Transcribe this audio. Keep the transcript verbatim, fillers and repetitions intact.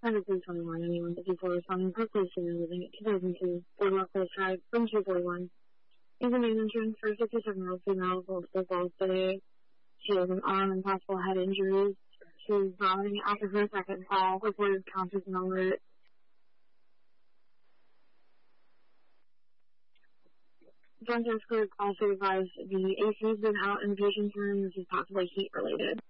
Perfectly twenty-one, anyone fifty-four responding Berkeley Senior Living at two thousand two, Boardwalk Place Drive, room two forty-one. Is a main entrance for a fifty-seven-year-old female with multiple falls today. She has an arm and possible head injuries. She's vomiting after her second fall, reported conscious and alert. Front desk clerk also advised the A C has been out in the patient's room. This is possibly heat related.